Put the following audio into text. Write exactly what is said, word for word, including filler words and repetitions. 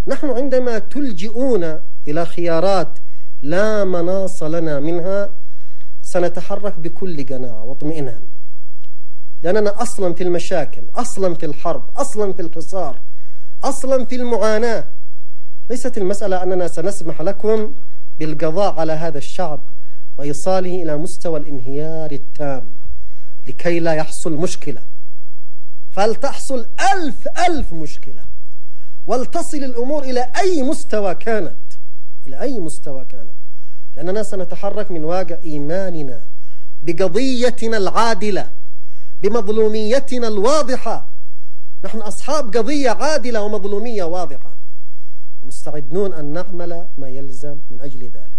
نحن عندما تلجئون إلى خيارات لا مناص لنا منها سنتحرك بكل قناعة واطمئنان، لأننا أصلا في المشاكل، أصلا في الحرب، أصلا في الحصار، أصلا في المعاناة. ليست المسألة أننا سنسمح لكم بالقضاء على هذا الشعب وإيصاله إلى مستوى الانهيار التام لكي لا يحصل مشكلة، فلتحصل ألف ألف مشكلة ولتصل الأمور إلى أي مستوى كانت، إلى أي مستوى كانت، لأننا سنتحرك من واقع إيماننا بقضيتنا العادلة، بمظلوميتنا الواضحة. نحن أصحاب قضية عادلة ومظلومية واضحة، مستعدون أن نعمل ما يلزم من أجل ذلك.